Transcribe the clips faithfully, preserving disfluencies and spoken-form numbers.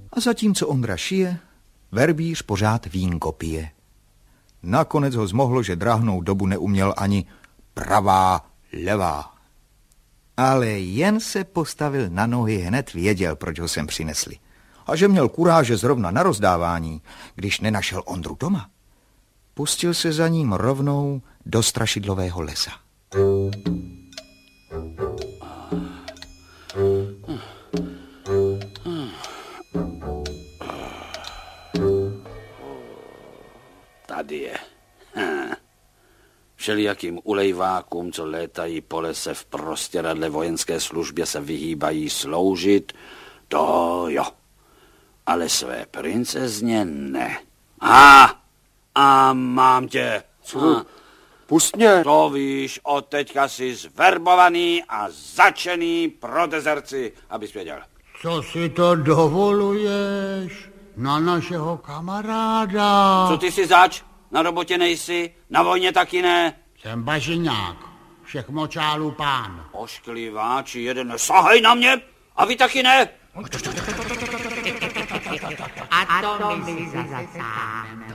A zatímco Ondra šije, verbíř pořád vínko pije. Nakonec ho zmohlo, že drahnou dobu neuměl ani pravá, levá. Ale jen se postavil na nohy, hned věděl, proč ho sem přinesli. A že měl kuráže zrovna na rozdávání, když nenašel Ondru doma, pustil se za ním rovnou do strašidlového lesa. Tady je. Hm. Všelijakým ulejvákům, co létají po lese v prostěradle vojenské službě, se vyhýbají sloužit, to jo. Ale své princezně ne. A, a mám tě. Co? Pust mě. To víš, od teďka jsi zverbovaný a začený pro dezerci, abys věděl. Co si to dovoluješ na našeho kamaráda? Co ty si zač? Na robotě nejsi, na vojně taky ne. Jsem bažiňák, všech močálů pán. Oškliváči, jeden sahej na mě a vy taky ne. A to my zasáhneme.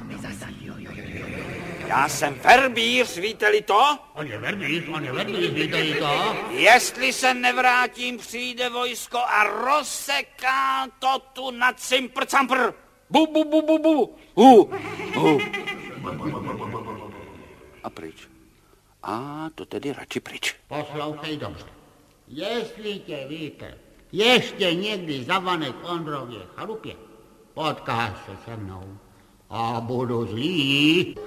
Já jsem verbíř, víte-li to? On je verbíř, on je verbíř, víte-li to? Jestli se nevrátím, přijde vojsko a rozseká to tu na cimpr-campr. Bu, bu, bu, bu, bu. Hu, hu. A pryč. A to tedy radši pryč. Poslouchej dobře. Jestli tě víte, ještě někdy zavane v Ondrově chalupě, potkáš se se mnou a budu zlý.